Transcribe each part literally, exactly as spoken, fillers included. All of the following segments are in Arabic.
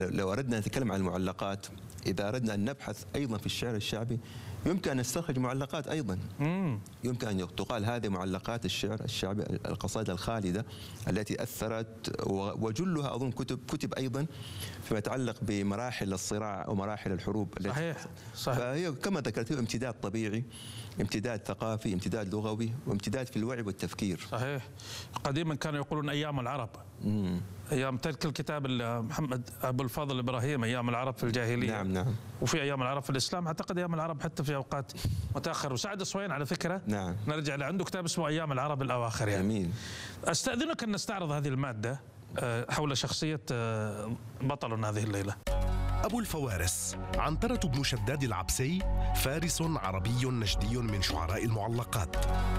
لو أردنا نتكلم عن المعلقات، إذا أردنا أن نبحث أيضا في الشعر الشعبي يمكن أن نستخرج معلقات أيضا. مم. يمكن أن تقال هذه معلقات الشعر الشعبي، القصائد الخالدة التي أثرت، وجلها أظن كتب كتب أيضا فيما يتعلق بمراحل الصراع ومراحل الحروب. صحيح صحيح. فهي كما ذكرت امتداد طبيعي، امتداد ثقافي، امتداد لغوي، وامتداد في الوعي والتفكير. صحيح. قديما كانوا يقولون أيام العرب. مم. أيام تلك الكتاب محمد أبو الفضل إبراهيم، أيام العرب في الجاهلية. نعم نعم. وفي أيام العرب في الإسلام، أعتقد أيام العرب حتى في أوقات متأخرة. وسعد الصوين على فكرة نعم نرجع له، كتاب اسمه أيام العرب الأواخر يعني. جميل. أستأذنك أن نستعرض هذه المادة حول شخصية بطلنا هذه الليلة. أبو الفوارس عنترة بن شداد العبسي، فارس عربي نجدي من شعراء المعلقات.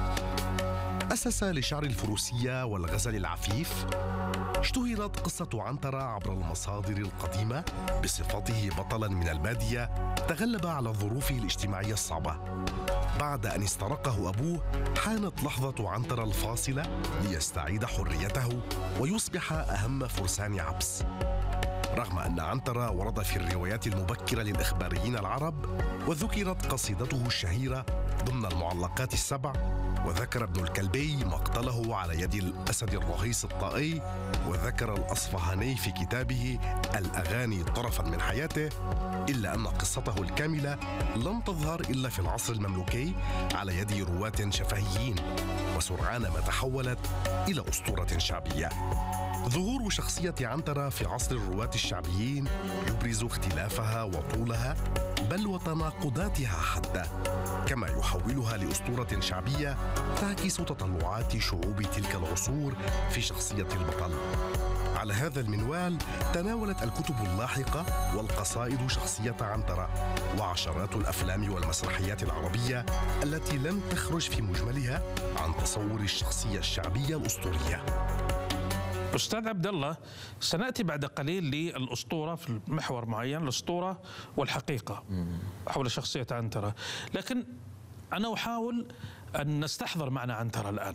أسس لشعر الفروسية والغزل العفيف. اشتهرت قصة عنترة عبر المصادر القديمة بصفته بطلا من البادية تغلب على ظروفه الاجتماعية الصعبة. بعد أن استرقه أبوه حانت لحظة عنترة الفاصلة ليستعيد حريته ويصبح أهم فرسان عبس. رغم أن عنترة ورد في الروايات المبكرة للإخباريين العرب، وذكرت قصيدته الشهيرة ضمن المعلقات السبع، وذكر ابن الكلبي مقتله على يد الأسد الرهيص الطائي، وذكر الأصفهاني في كتابه الأغاني طرفا من حياته، إلا أن قصته الكاملة لم تظهر إلا في العصر المملوكي على يد رواة شفهيين، وسرعان ما تحولت إلى أسطورة شعبية. ظهور شخصية عنترة في عصر الرواة الشعبيين يبرز اختلافها وطولها بل وتناقضاتها حتى، كما يحولها لأسطورة شعبية تعكس تطلعات شعوب تلك العصور في شخصية البطل. على هذا المنوال تناولت الكتب اللاحقة والقصائد شخصية عنترة، وعشرات الأفلام والمسرحيات العربية التي لم تخرج في مجملها عن تصور الشخصية الشعبية الأسطورية. أستاذ عبد الله، سنأتي بعد قليل للأسطورة في محور معين، الأسطورة والحقيقة حول شخصية عنترة، لكن أنا أحاول أن نستحضر معنى عنترة الآن.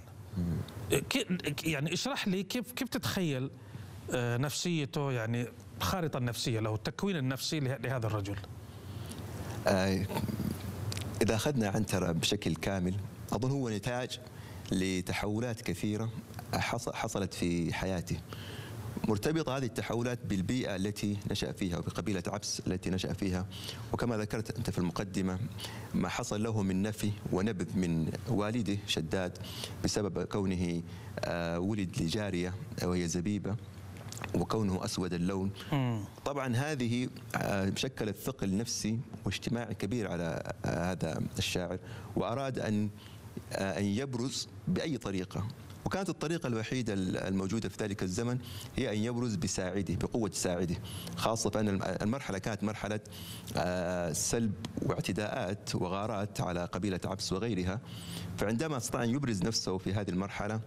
يعني اشرح لي كيف كيف تتخيل نفسيته، يعني الخارطة النفسية له، التكوين النفسي لهذا الرجل. إذا أخذنا عنترة بشكل كامل أظن هو نتاج لتحولات كثيرة حصلت في حياته، مرتبطة هذه التحولات بالبيئة التي نشأ فيها وبقبيلة عبس التي نشأ فيها. وكما ذكرت أنت في المقدمة ما حصل له من نفي ونبذ من والده شداد بسبب كونه ولد لجارية وهي زبيبة، وكونه أسود اللون. طبعا هذه شكلت ثقل نفسي واجتماعي كبير على هذا الشاعر، وأراد أن أن يبرز بأي طريقة، وكانت الطريقة الوحيدة الموجودة في ذلك الزمن هي أن يبرز بساعده، بقوة ساعده، خاصة أن المرحلة كانت مرحلة سلب واعتداءات وغارات على قبيلة عبس وغيرها. فعندما استطاع أن يبرز نفسه في هذه المرحلة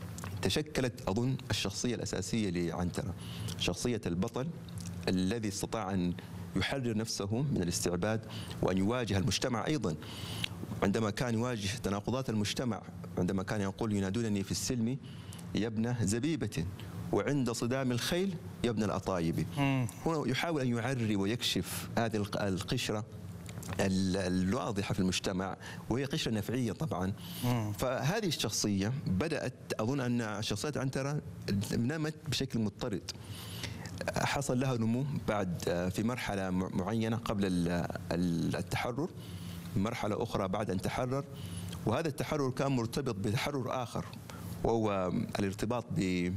تشكلت أظن الشخصية الأساسية لعنترة، شخصية البطل الذي استطاع أن يحرر نفسه من الاستعباد وأن يواجه المجتمع أيضا. عندما كان يواجه تناقضات المجتمع، عندما كان يقول ينادونني في السلم يا ابن زبيبة، وعند صدام الخيل يا ابن الأطايب. هنا يحاول أن يعري ويكشف هذه القشرة الواضحة في المجتمع، وهي قشرة نفعية طبعا. فهذه الشخصية بدأت، أظن أن شخصية عنترة نمت بشكل مضطرد، حصل لها نمو بعد في مرحلة معينة قبل التحرر، مرحلة أخرى بعد أن تحرر، وهذا التحرر كان مرتبط بتحرر آخر وهو الارتباط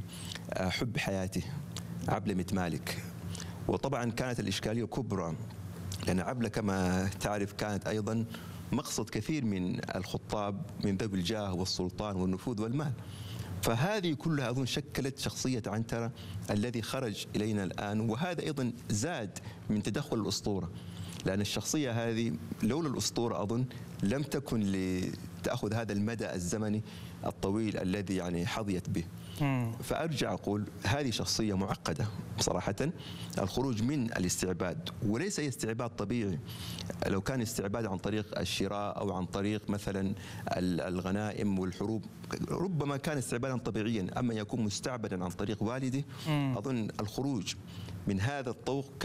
بحب حياته عبلة مالك. وطبعا كانت الإشكالية كبرى لأن عبلة كما تعرف كانت أيضا مقصد كثير من الخطاب من ذوي الجاه والسلطان والنفوذ والمال. فهذه كلها أظن شكلت شخصية عنترة الذي خرج إلينا الآن، وهذا أيضا زاد من تدخل الأسطورة، لأن الشخصية هذه لولا الأسطورة أظن لم تكن لتأخذ هذا المدى الزمني الطويل الذي يعني حظيت به. فأرجع أقول هذه شخصية معقدة بصراحة. الخروج من الاستعباد، وليس أي استعباد طبيعي، لو كان استعباد عن طريق الشراء أو عن طريق مثلا الغنائم والحروب ربما كان استعبادا طبيعيا، أما يكون مستعبدا عن طريق والده أظن الخروج من هذا الطوق